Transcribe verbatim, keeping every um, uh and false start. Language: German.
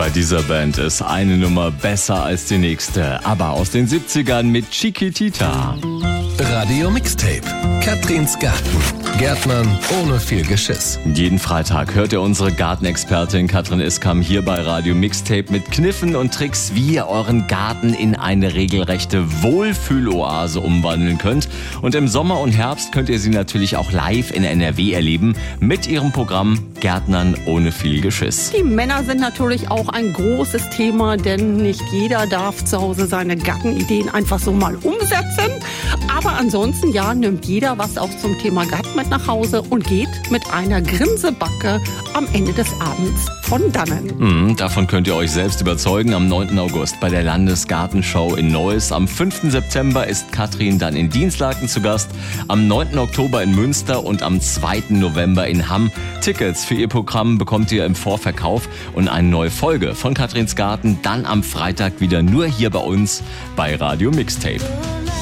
Bei dieser Band ist eine Nummer besser als die nächste. ABBA aus den siebzigern mit Chiquitita. Radio Mixtape. Katrins Garten. Gärtnern ohne viel Geschiss. Jeden Freitag hört ihr unsere Gartenexpertin Katrin Iskam hier bei Radio Mixtape mit Kniffen und Tricks, wie ihr euren Garten in eine regelrechte Wohlfühloase umwandeln könnt. Und im Sommer und Herbst könnt ihr sie natürlich auch live in N R W erleben mit ihrem Programm Gärtnern ohne viel Geschiss. Die Männer sind natürlich auch ein großes Thema, denn nicht jeder darf zu Hause seine Gartenideen einfach so mal umsetzen. Aber ansonsten, ja, nimmt jeder was auch zum Thema Garten mit nach Hause und geht mit einer Grinsebacke am Ende des Abends von dannen. Mhm, davon könnt ihr euch selbst überzeugen am neunten August bei der Landesgartenschau in Neuss. Am fünften September ist Katrin dann in Dinslaken zu Gast, am neunten Oktober in Münster und am zweiten November in Hamm. Tickets für ihr Programm bekommt ihr im Vorverkauf und eine neue Folge von Katrins Garten dann am Freitag wieder nur hier bei uns bei Radio Mixtape.